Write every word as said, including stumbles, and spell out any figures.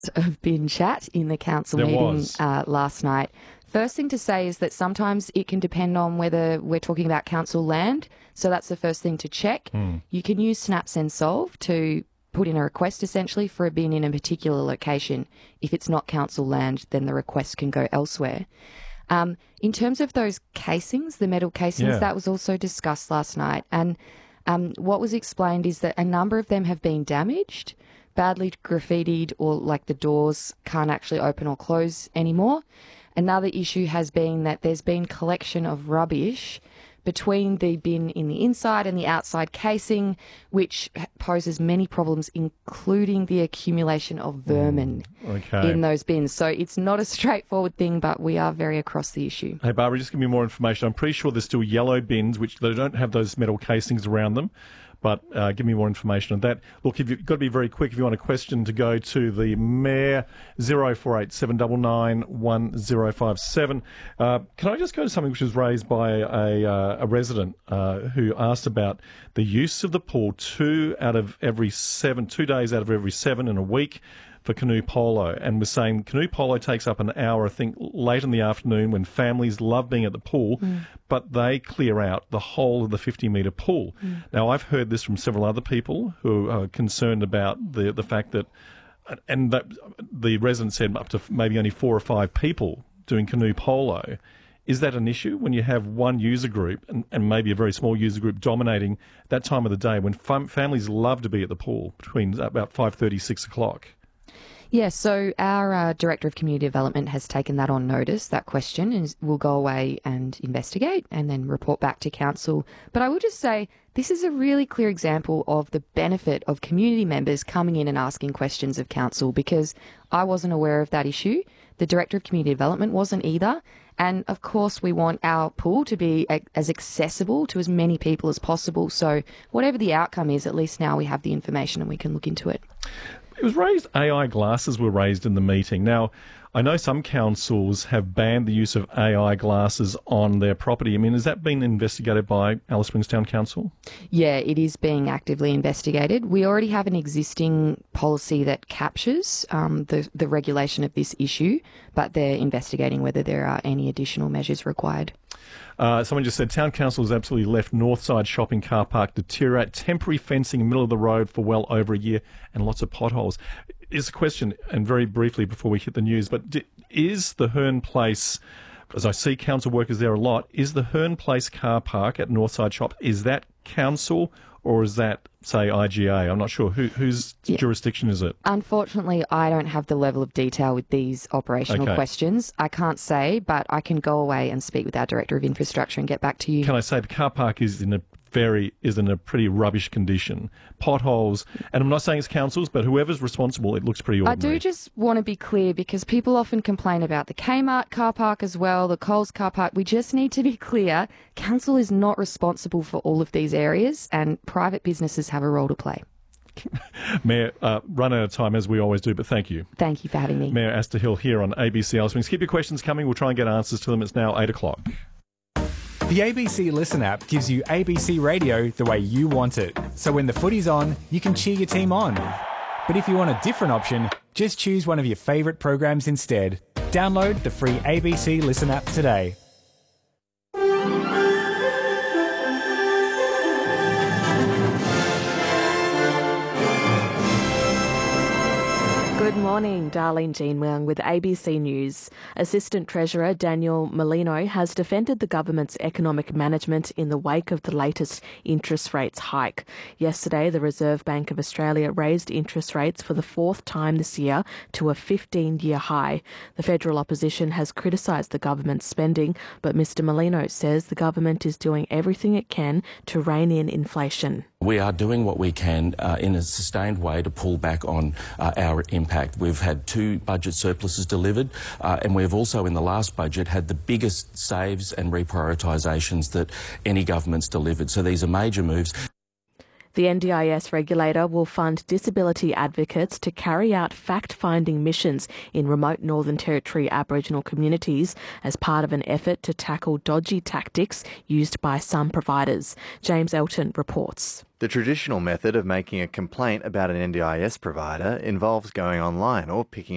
of bin chat in the council There meeting was. uh, last night. First thing to say is that sometimes it can depend on whether we're talking about council land. So that's the first thing to check. Mm. You can use Snap Send Solve to put in a request essentially for a bin in a particular location. If it's not council land, then the request can go elsewhere. Um, in terms of those casings, the metal casings, Yeah. that was also discussed last night. And um, what was explained is that a number of them have been damaged, badly graffitied, or like the doors can't actually open or close anymore. Another issue has been that there's been collection of rubbish between the bin in the inside and the outside casing, which poses many problems, including the accumulation of vermin Okay. in those bins. So it's not a straightforward thing, but we are very across the issue. Hey, Barbara, just give me more information. I'm pretty sure there's still yellow bins, which they don't have those metal casings around them. But uh, give me more information on that. Look, if you've got to be very quick if you want a question to go to the Mayor, zero four eight seven nine nine one zero five seven. Uh, can I just go to something which was raised by a, uh, a resident uh, who asked about the use of the pool two out of every seven, two days out of every seven in a week for canoe polo, and was saying canoe polo takes up an hour, I think, late in the afternoon when families love being at the pool, mm. but they clear out the whole of the fifty metre pool. Mm. Now, I've heard this from several other people who are concerned about the, the fact that, and that the resident said up to maybe only four or five people doing canoe polo. Is that an issue when you have one user group and, and maybe a very small user group dominating that time of the day when fam- families love to be at the pool between about five thirty, six o'clock? Yeah, so our uh, Director of Community Development has taken that on notice, that question, and will go away and investigate and then report back to Council. But I will just say this is a really clear example of the benefit of community members coming in and asking questions of Council, because I wasn't aware of that issue. The Director of Community Development wasn't either. And of course, we want our pool to be a- as accessible to as many people as possible. So whatever the outcome is, at least now we have the information and we can look into it. It was raised, A I glasses were raised in the meeting. Now, I know some councils have banned the use of A I glasses on their property. I mean, has that been investigated by Alice Springs Town Council? Yeah, it is being actively investigated. We already have an existing policy that captures um, the, the regulation of this issue, but they're investigating whether there are any additional measures required. Uh, someone just said Town Council has absolutely left Northside shopping car park deteriorate, temporary fencing in the middle of the road for well over a year, and lots of potholes. Is a question, and very briefly before we hit the news, but d- is the Hearn Place, as I see council workers there a lot, is the Hearn Place car park at Northside Shop, is that council or is that, say, I G A? I'm not sure. Who, whose yeah. jurisdiction is it? Unfortunately, I don't have the level of detail with these operational okay. questions. I can't say, but I can go away and speak with our Director of Infrastructure and get back to you. Can I say the car park is in a very is in a pretty rubbish condition. Potholes, and I'm not saying it's councils, but whoever's responsible, it looks pretty ordinary. I do just want to be clear, because people often complain about the Kmart car park as well, the Coles car park. We just need to be clear. Council is not responsible for all of these areas, and private businesses have a role to play. Mayor, uh, run out of time as we always do, but thank you. Thank you for having me. Mayor Asta Hill here on A B C Alice Springs. Keep your questions coming. We'll try and get answers to them. It's now eight o'clock. The A B C Listen app gives you A B C radio the way you want it. So when the footy's on, you can cheer your team on. But if you want a different option, just choose one of your favourite programs instead. Download the free A B C Listen app today. Good morning, Darlene Jean Wang with A B C News. Assistant Treasurer Daniel Molino has defended the government's economic management in the wake of the latest interest rates hike. Yesterday, the Reserve Bank of Australia raised interest rates for the fourth time this year to a fifteen-year high. The federal opposition has criticised the government's spending, but Mr Molino says the government is doing everything it can to rein in inflation. We are doing what we can uh, in a sustained way to pull back on uh, our impact. We've had two budget surpluses delivered, uh, and we've also in the last budget had the biggest saves and reprioritisations that any government's delivered. So these are major moves. The N D I S regulator will fund disability advocates to carry out fact-finding missions in remote Northern Territory Aboriginal communities as part of an effort to tackle dodgy tactics used by some providers. James Elton reports. The traditional method of making a complaint about an N D I S provider involves going online or picking